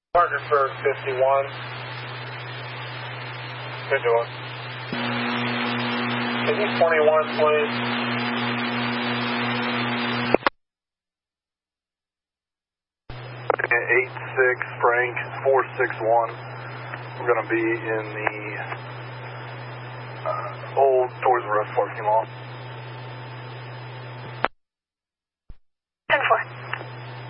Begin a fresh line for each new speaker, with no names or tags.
Parkersburg 51. 51. Can you 21, please?
86 Frank 461. We're going to be in the old Toys R Us parking lot.